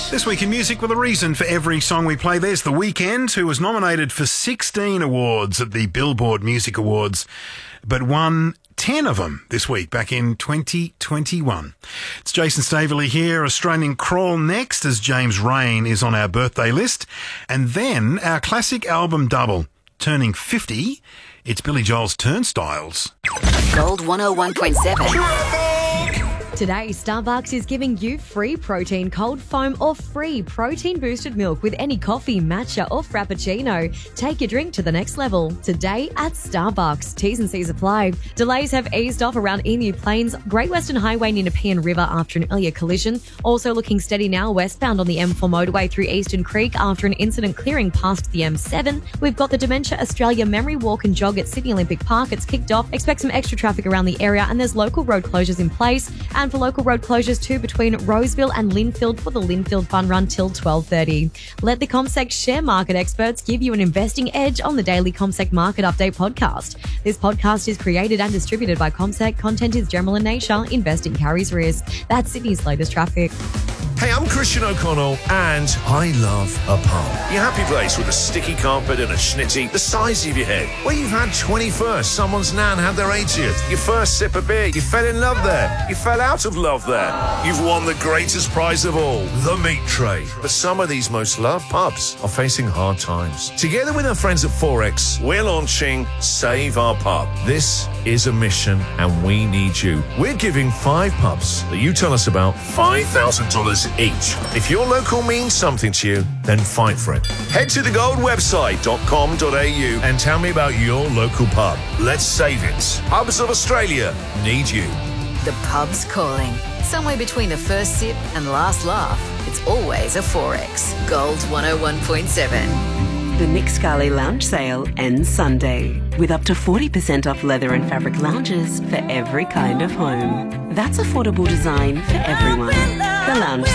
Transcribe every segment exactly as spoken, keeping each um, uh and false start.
This week in music with a reason for every song we play. There's The Weeknd, who was nominated for sixteen awards at the Billboard Music Awards, but won ten of them this week, back in twenty twenty-one. It's Jason Staveley here. Australian Crawl next, as James Rain is on our birthday list. And then our classic album double, turning fifty. It's Billy Joel's Turnstiles. Gold one oh one point seven. Today, Starbucks is giving you free protein cold foam or free protein boosted milk with any coffee, matcha or frappuccino. Take your drink to the next level. Today at Starbucks. T's and C's apply. Delays have eased off around Emu Plains, Great Western Highway near Nepean River after an earlier collision. Also looking steady now westbound on the M four motorway through Eastern Creek after an incident clearing past the M seven. We've got the Dementia Australia Memory Walk and Jog at Sydney Olympic Park. It's kicked off. Expect some extra traffic around the area, and there's local road closures in place. And for local road closures too between Roseville and Linfield for the Linfield Fun Run till twelve thirty. Let the CommSec share market experts give you an investing edge on the daily CommSec Market Update podcast. This podcast is created and distributed by CommSec. Content is general in nature. Investing carries risk. That's Sydney's latest traffic. Hey, I'm Christian O'Connell, and I love a pub. Your happy place with a sticky carpet and a schnitty the size of your head. Where you've had twenty-first, someone's nan had their eightieth. Your first sip of beer, you fell in love there. You fell out of love there. You've won the greatest prize of all, the meat tray. But some of these most loved pubs are facing hard times. Together with our friends at Forex, we're launching Save Our Pub. This is a mission, and we need you. We're giving five pubs that you tell us about five thousand dollars each. If your local means something to you, then fight for it. Head to the gold website dot com dot a u and tell me about your local pub. Let's save it. Pubs of Australia need you. The pub's calling. Somewhere between the first sip and last laugh, it's always a Forex. Gold one oh one point seven. The Nick Scali Lounge Sale ends Sunday, with up to forty percent off leather and fabric lounges for every kind of home. That's affordable design for everyone. The Lounge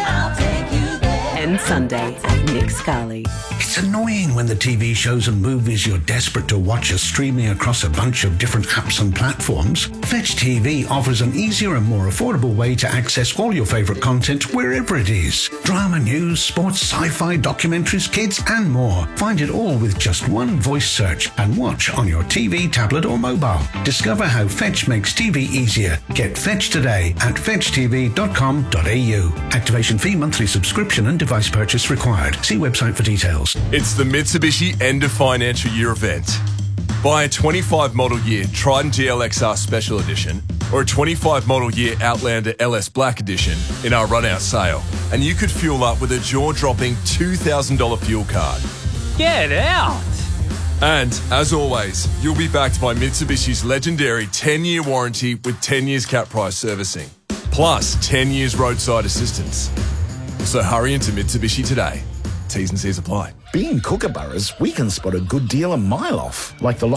Sale ends Sunday at Nick Scali. It's annoying when the T V shows and movies you're desperate to watch are streaming across a bunch of different apps and platforms. Fetch T V offers an easier and more affordable way to access all your favourite content wherever it is. Drama, news, sports, sci-fi, documentaries, kids and more. Find it all with just one voice search and watch on your T V, tablet or mobile. Discover how Fetch makes T V easier. Get Fetch today at fetch t v dot com dot a u. Activation fee, monthly subscription and device purchase required. See website for details. It's the Mitsubishi End of Financial Year event. Buy a twenty-five model year Triton G L X R Special Edition or a twenty-five model year Outlander L S Black Edition in our run-out sale, and you could fuel up with a jaw-dropping two thousand dollars fuel card. Get out! And, as always, you'll be backed by Mitsubishi's legendary ten-year warranty with ten years cap price servicing, plus ten years roadside assistance. So hurry into Mitsubishi today. T's and C's apply. Being Kookaburras, we can spot a good deal a mile off, like the